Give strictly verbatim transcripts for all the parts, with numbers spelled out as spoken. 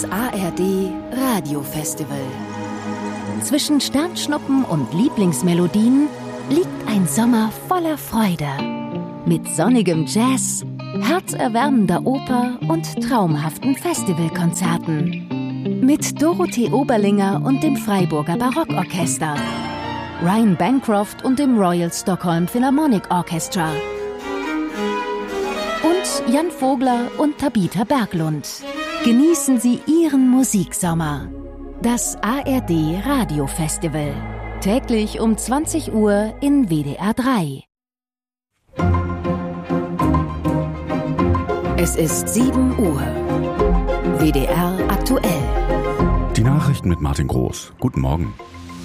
Das A R D Radiofestival. Zwischen Sternschnuppen und Lieblingsmelodien liegt ein Sommer voller Freude. Mit sonnigem Jazz, herzerwärmender Oper und traumhaften Festivalkonzerten. Mit Dorothee Oberlinger und dem Freiburger Barockorchester. Ryan Bancroft und dem Royal Stockholm Philharmonic Orchestra. Und Jan Vogler und Tabitha Berglund. Genießen Sie Ihren Musiksommer. Das A R D Radiofestival. Täglich um zwanzig Uhr in W D R drei. Es ist sieben Uhr. W D R aktuell. Die Nachrichten mit Martin Groß. Guten Morgen.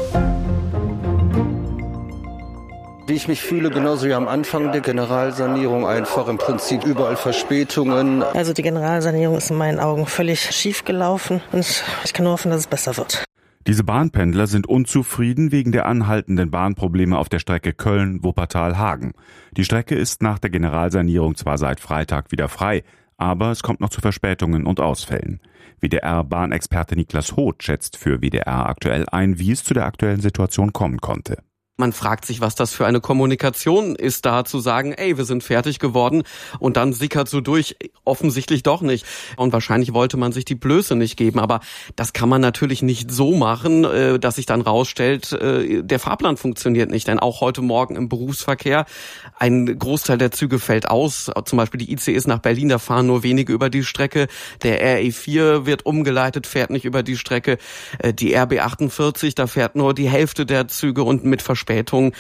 Wie ich mich fühle, genauso wie am Anfang der Generalsanierung, einfach im Prinzip überall Verspätungen. Also die Generalsanierung ist in meinen Augen völlig schief gelaufen und ich kann nur hoffen, dass es besser wird. Diese Bahnpendler sind unzufrieden wegen der anhaltenden Bahnprobleme auf der Strecke Köln-Wuppertal-Hagen. Die Strecke ist nach der Generalsanierung zwar seit Freitag wieder frei, aber es kommt noch zu Verspätungen und Ausfällen. W D R-Bahnexperte Niklas Hoth schätzt für W D R aktuell ein, wie es zu der aktuellen Situation kommen konnte. Man fragt sich, was das für eine Kommunikation ist, da zu sagen, ey, wir sind fertig geworden und dann sickert so durch, offensichtlich doch nicht. Und wahrscheinlich wollte man sich die Blöße nicht geben, aber das kann man natürlich nicht so machen, dass sich dann rausstellt, der Fahrplan funktioniert nicht. Denn auch heute Morgen im Berufsverkehr, ein Großteil der Züge fällt aus, zum Beispiel die I C Es nach Berlin, da fahren nur wenige über die Strecke. Der R E vier wird umgeleitet, fährt nicht über die Strecke. Die R B achtundvierzig, da fährt nur die Hälfte der Züge und mit Verspätung.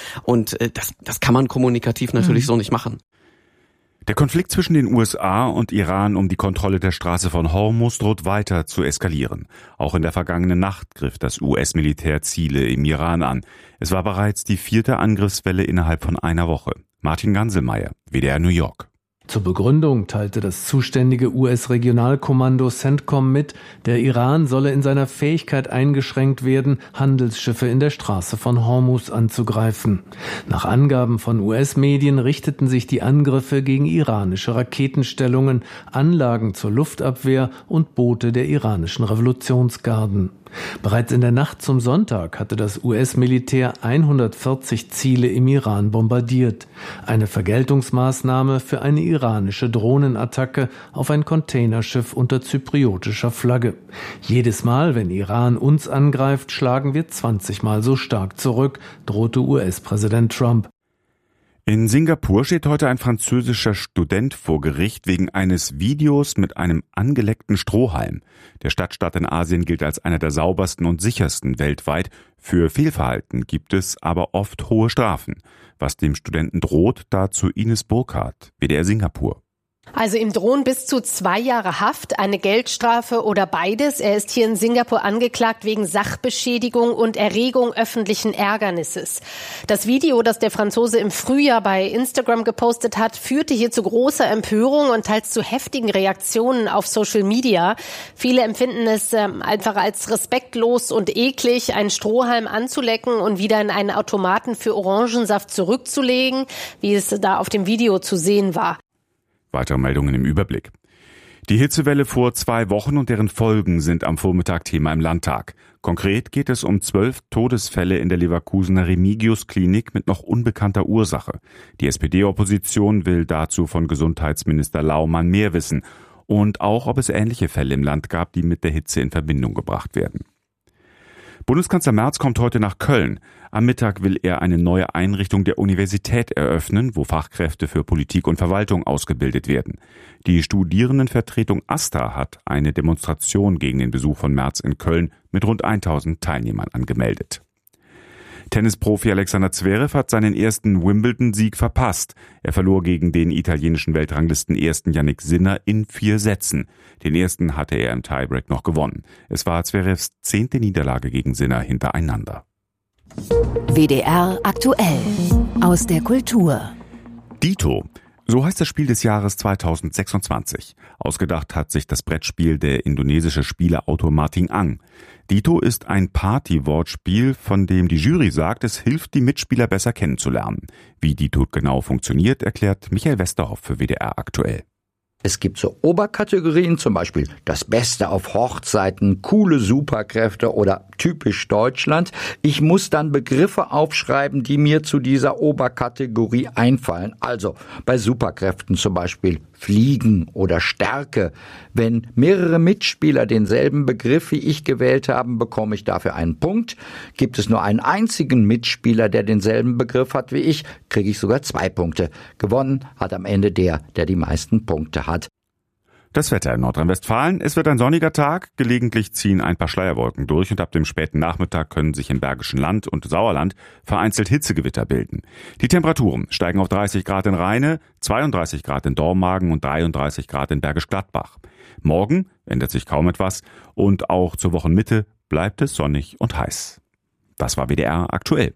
Und äh, das, das kann man kommunikativ natürlich mhm. so nicht machen. Der Konflikt zwischen den U S A und Iran um die Kontrolle der Straße von Hormuz droht weiter zu eskalieren. Auch in der vergangenen Nacht griff das U S-Militär Ziele im Iran an. Es war bereits die vierte Angriffswelle innerhalb von einer Woche. Martin Ganselmeier, W D R New York. Zur Begründung teilte das zuständige U S-Regionalkommando CENTCOM mit, der Iran solle in seiner Fähigkeit eingeschränkt werden, Handelsschiffe in der Straße von Hormuz anzugreifen. Nach Angaben von U S-Medien richteten sich die Angriffe gegen iranische Raketenstellungen, Anlagen zur Luftabwehr und Boote der iranischen Revolutionsgarden. Bereits in der Nacht zum Sonntag hatte das U S-Militär hundertvierzig Ziele im Iran bombardiert. Eine Vergeltungsmaßnahme für eine iranische Drohnenattacke auf ein Containerschiff unter zypriotischer Flagge. Jedes Mal, wenn Iran uns angreift, schlagen wir zwanzig Mal so stark zurück, drohte U S-Präsident Trump. In Singapur steht heute ein französischer Student vor Gericht wegen eines Videos mit einem angeleckten Strohhalm. Der Stadtstaat in Asien gilt als einer der saubersten und sichersten weltweit. Für Fehlverhalten gibt es aber oft hohe Strafen. Was dem Studenten droht, dazu Ines Burkhardt, W D R Singapur. Also ihm drohen bis zu zwei Jahre Haft, eine Geldstrafe oder beides. Er ist hier in Singapur angeklagt wegen Sachbeschädigung und Erregung öffentlichen Ärgernisses. Das Video, das der Franzose im Frühjahr bei Instagram gepostet hat, führte hier zu großer Empörung und teils zu heftigen Reaktionen auf Social Media. Viele empfinden es äh, einfach als respektlos und eklig, einen Strohhalm anzulecken und wieder in einen Automaten für Orangensaft zurückzulegen, wie es da auf dem Video zu sehen war. Weitere Meldungen im Überblick. Die Hitzewelle vor zwei Wochen und deren Folgen sind am Vormittag Thema im Landtag. Konkret geht es um zwölf Todesfälle in der Leverkusener Remigius-Klinik mit noch unbekannter Ursache. Die S P D-Opposition will dazu von Gesundheitsminister Laumann mehr wissen und auch, ob es ähnliche Fälle im Land gab, die mit der Hitze in Verbindung gebracht werden. Bundeskanzler Merz kommt heute nach Köln. Am Mittag will er eine neue Einrichtung der Universität eröffnen, wo Fachkräfte für Politik und Verwaltung ausgebildet werden. Die Studierendenvertretung AStA hat eine Demonstration gegen den Besuch von Merz in Köln mit rund tausend Teilnehmern angemeldet. Tennisprofi Alexander Zverev hat seinen ersten Wimbledon-Sieg verpasst. Er verlor gegen den italienischen Weltranglisten-Ersten Jannik Sinner in vier Sätzen. Den ersten hatte er im Tiebreak noch gewonnen. Es war Zverevs zehnte Niederlage gegen Sinner hintereinander. W D R aktuell aus der Kultur. Dito. So heißt das Spiel des Jahres zweitausendsechsundzwanzig. Ausgedacht hat sich das Brettspiel der indonesische Spieleautor Martin Ang. Dito ist ein Party-Wortspiel, von dem die Jury sagt, es hilft, die Mitspieler besser kennenzulernen. Wie Dito genau funktioniert, erklärt Michael Westerhoff für W D R aktuell. Es gibt so Oberkategorien, zum Beispiel das Beste auf Hochzeiten, coole Superkräfte oder typisch Deutschland. Ich muss dann Begriffe aufschreiben, die mir zu dieser Oberkategorie einfallen. Also bei Superkräften zum Beispiel Fliegen oder Stärke. Wenn mehrere Mitspieler denselben Begriff wie ich gewählt haben, bekomme ich dafür einen Punkt. Gibt es nur einen einzigen Mitspieler, der denselben Begriff hat wie ich, kriege ich sogar zwei Punkte. Gewonnen hat am Ende der, der die meisten Punkte hat. Das Wetter in Nordrhein-Westfalen. Es wird ein sonniger Tag. Gelegentlich ziehen ein paar Schleierwolken durch und ab dem späten Nachmittag können sich im Bergischen Land und Sauerland vereinzelt Hitzegewitter bilden. Die Temperaturen steigen auf dreißig Grad in Rheine, zweiunddreißig Grad in Dormagen und dreiunddreißig Grad in Bergisch Gladbach. Morgen ändert sich kaum etwas und auch zur Wochenmitte bleibt es sonnig und heiß. Das war W D R aktuell.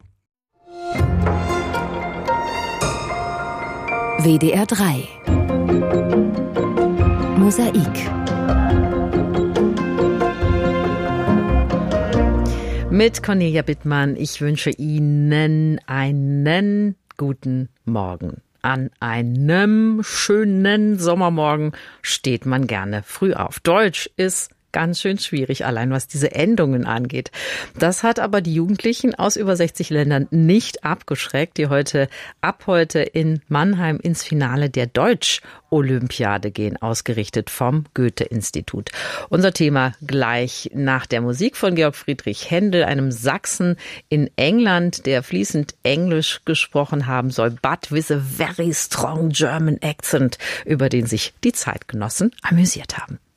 W D R drei Mosaik. Mit Cornelia Bittmann. Ich wünsche Ihnen einen guten Morgen. An einem schönen Sommermorgen steht man gerne früh auf. Deutsch ist ganz schön schwierig, allein was diese Endungen angeht. Das hat aber die Jugendlichen aus über sechzig Ländern nicht abgeschreckt, die heute ab heute in Mannheim ins Finale der Deutsch-Olympiade gehen, ausgerichtet vom Goethe-Institut. Unser Thema gleich nach der Musik von Georg Friedrich Händel, einem Sachsen in England, der fließend Englisch gesprochen haben soll, but with a very strong German accent, über den sich die Zeitgenossen amüsiert haben.